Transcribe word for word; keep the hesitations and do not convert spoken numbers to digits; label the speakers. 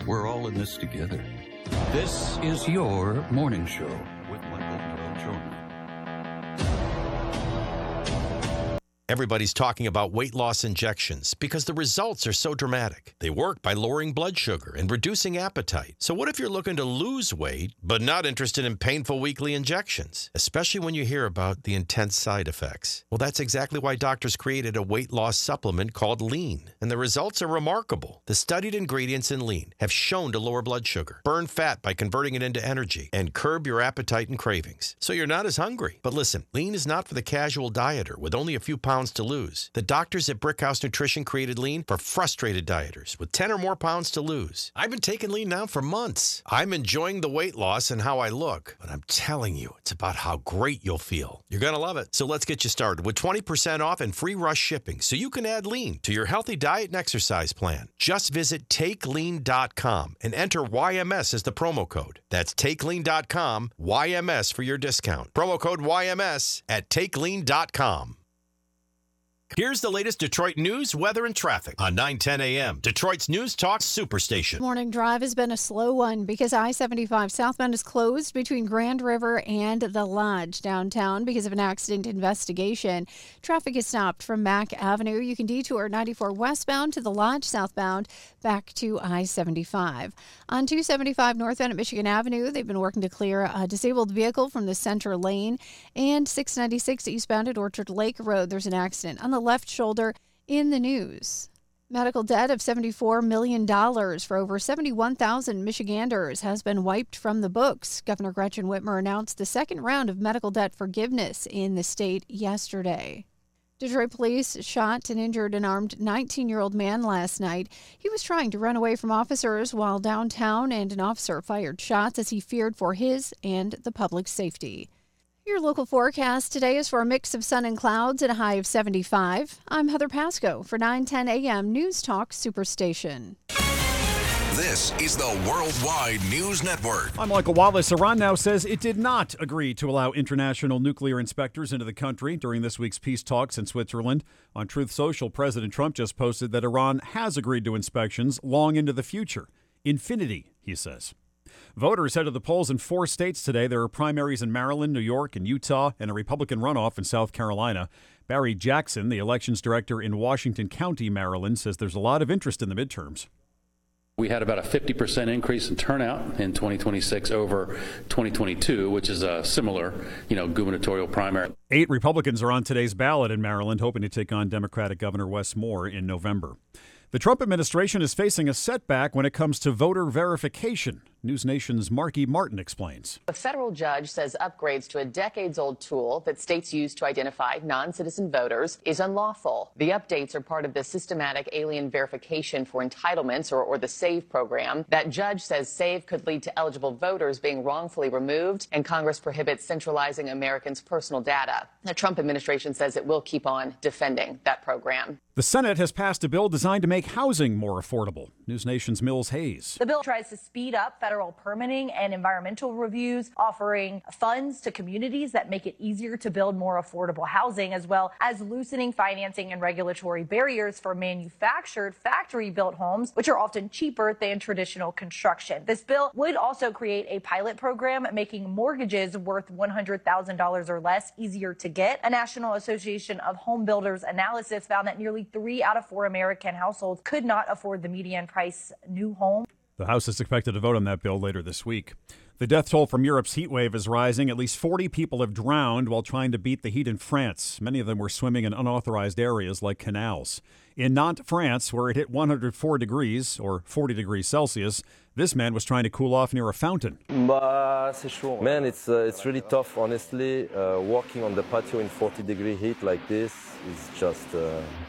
Speaker 1: We're all in this together. This is your morning show with Michael Del Giorno.
Speaker 2: Everybody's talking about weight loss injections because the results are so dramatic. They work by lowering blood sugar and reducing appetite. So what if you're looking to lose weight but not interested in painful weekly injections, especially when you hear about the intense side effects? Well, that's exactly why doctors created a weight loss supplement called Lean, and the results are remarkable. The studied ingredients in Lean have shown to lower blood sugar, burn fat by converting it into energy, and curb your appetite and cravings, so you're not as hungry. But listen, Lean is not for the casual dieter with only a few pounds to lose. The doctors at Brickhouse Nutrition created Lean for frustrated dieters with ten or more pounds to lose. I've been taking Lean now for months. I'm enjoying the weight loss and how I look, but I'm telling you, it's about how great you'll feel. You're going to love it. So let's get you started with twenty percent off and free rush shipping so you can add Lean to your healthy diet and exercise plan. Just visit take lean dot com and enter Y M S as the promo code. That's take lean dot com, Y M S for your discount. Promo code Y M S at take lean dot com. Here's the latest Detroit news, weather, and traffic on nine ten A M, Detroit's News Talk Superstation.
Speaker 3: Morning drive has been a slow one because I seventy-five southbound is closed between Grand River and the Lodge downtown because of an accident investigation. Traffic is stopped from Mack Avenue. You can detour ninety-four westbound to the Lodge southbound back to I seventy-five. On two seventy-five northbound at Michigan Avenue, they've been working to clear a disabled vehicle from the center lane. And six ninety-six eastbound at Orchard Lake Road, there's an accident on the left shoulder. In the news, medical debt of seventy-four million dollars for over seventy-one thousand Michiganders has been wiped from the books. Governor Gretchen Whitmer announced the second round of medical debt forgiveness in the state yesterday. Detroit police shot and injured an armed nineteen-year-old man last night. He was trying to run away from officers while downtown, and an officer fired shots as he feared for his and the public's safety. Your local forecast today is for a mix of sun and clouds at a high of seventy-five. I'm Heather Pasco for nine ten A M News Talk Superstation.
Speaker 4: This is the Worldwide News Network.
Speaker 5: I'm Michael Wallace. Iran now says it did not agree to allow international nuclear inspectors into the country during this week's peace talks in Switzerland. On Truth Social, President Trump just posted that Iran has agreed to inspections long into the future. Infinity, he says. Voters head to the polls in four states today. There are primaries in Maryland, New York, and Utah, and a Republican runoff in South Carolina. Barry Jackson, the elections director in Washington County, Maryland, says there's a lot of interest in the midterms.
Speaker 6: We had about a fifty percent increase in turnout in twenty twenty-six over twenty twenty-two, which is a similar, you know, gubernatorial primary.
Speaker 5: Eight Republicans are on today's ballot in Maryland, hoping to take on Democratic Governor Wes Moore in November. The Trump administration is facing a setback when it comes to voter verification. News Nation's Marky Martin explains.
Speaker 7: A federal judge says upgrades to a decades-old tool that states use to identify non-citizen voters is unlawful. The updates are part of the systematic alien verification for entitlements, or, or the SAVE program. That judge says SAVE could lead to eligible voters being wrongfully removed, and Congress prohibits centralizing Americans' personal data. The Trump administration says it will keep on defending that program.
Speaker 5: The Senate has passed a bill designed to make housing more affordable. News Nation's Mills Hayes.
Speaker 8: The bill tries to speed up federal permitting and environmental reviews, offering funds to communities that make it easier to build more affordable housing, as well as loosening financing and regulatory barriers for manufactured factory-built homes, which are often cheaper than traditional construction. This bill would also create a pilot program making mortgages worth one hundred thousand dollars or less easier to get. A National Association of Home Builders analysis found that nearly three out of four American households could not afford the median price new home.
Speaker 5: The House is expected to vote on that bill later this week. The death toll from Europe's heat wave is rising. At least forty people have drowned while trying to beat the heat in France. Many of them were swimming in unauthorized areas like canals. In Nantes, France, where it hit one hundred four degrees, or forty degrees Celsius, this man was trying to cool off near a fountain.
Speaker 9: Man, it's uh, it's really tough, honestly. Uh, walking on the patio in forty degree heat like this is just uh,